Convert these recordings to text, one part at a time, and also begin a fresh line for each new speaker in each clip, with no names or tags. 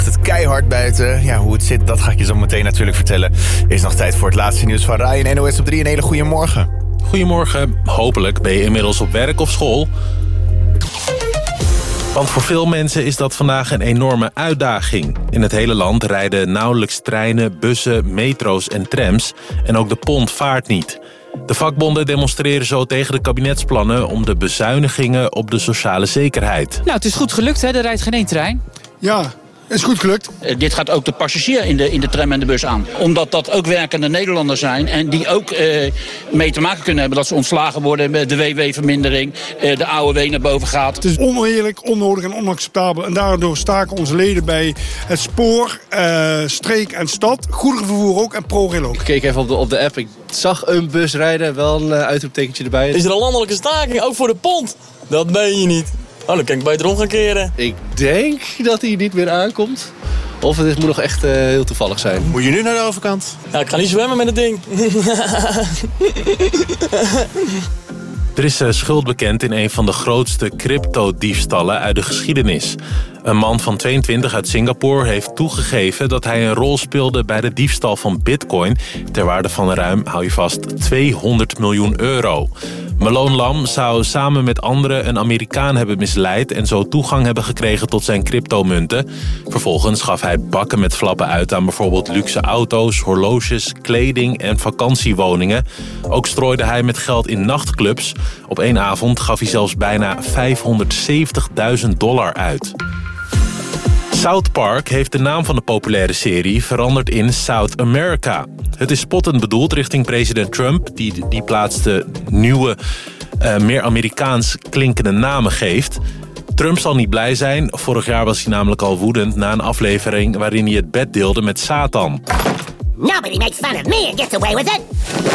Het keihard buiten. Ja, hoe het zit, dat ga ik je zo meteen natuurlijk vertellen. Er is nog tijd voor het laatste nieuws van Rai en NOS op 3. Een hele goede morgen.
Goedemorgen. Hopelijk ben je inmiddels op werk of school. Want voor veel mensen is dat vandaag een enorme uitdaging. In het hele land rijden nauwelijks treinen, bussen, metro's en trams. En ook de pont vaart niet. De vakbonden demonstreren zo tegen de kabinetsplannen om de bezuinigingen op de sociale zekerheid.
Nou, het is goed gelukt, hè? Er rijdt geen één trein.
Ja, is goed gelukt.
Dit gaat ook de passagier in de tram en de bus aan. Omdat dat ook werkende Nederlanders zijn en die ook mee te maken kunnen hebben dat ze ontslagen worden met de WW-vermindering, de AOW naar boven gaat.
Het is oneerlijk, onnodig en onacceptabel. En daardoor staken onze leden bij het spoor, streek en stad. Goederenvervoer ook en ProRail ook.
Ik keek even op de app. Ik zag een bus rijden, wel een uitroeptekentje erbij.
Is er een landelijke staking, ook voor de pont? Dat meen je niet. Oh, dan kan ik beter om gaan keren.
Ik denk dat hij niet meer aankomt. Of het moet nog echt heel toevallig zijn.
Moet je nu naar de overkant?
Ja, ik ga niet zwemmen met het ding.
Er is schuld bekend in een van de grootste cryptodiefstallen uit de geschiedenis. Een man van 22 uit Singapore heeft toegegeven dat hij een rol speelde bij de diefstal van bitcoin ter waarde van ruim, hou je vast, 200 miljoen euro. Malone Lam zou samen met anderen een Amerikaan hebben misleid en zo toegang hebben gekregen tot zijn cryptomunten. Vervolgens gaf hij bakken met flappen uit aan bijvoorbeeld luxe auto's, horloges, kleding en vakantiewoningen. Ook strooide hij met geld in nachtclubs. Op één avond gaf hij zelfs bijna $570.000 uit. South Park heeft de naam van de populaire serie veranderd in South America. Het is spottend bedoeld richting president Trump, die plaatste nieuwe, meer Amerikaans klinkende namen geeft. Trump zal niet blij zijn. Vorig jaar was hij namelijk al woedend na een aflevering waarin hij het bed deelde met Satan.
Nobody makes fun of me and gets away with it.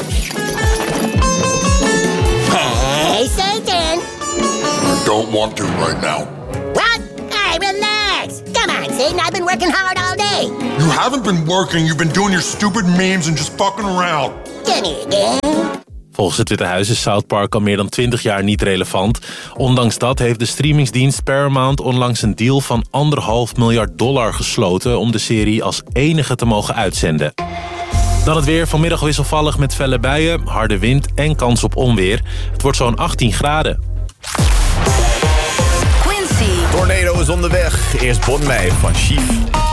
Hey, Satan.
Don't want to right now.
What? Hey, relax. Come on, Satan. I've been working hard all day.
You haven't been working. You've been doing your stupid memes and just fucking around.
Give me again.
Volgens het Witte Huis is South Park al meer dan 20 jaar niet relevant. Ondanks dat heeft de streamingsdienst Paramount onlangs een deal van $1,5 miljard gesloten om de serie als enige te mogen uitzenden. Dan het weer. Vanmiddag wisselvallig met felle buien, harde wind en kans op onweer. Het wordt zo'n 18 graden.
Tornado is onderweg. Eerst Bon Mij van Chief.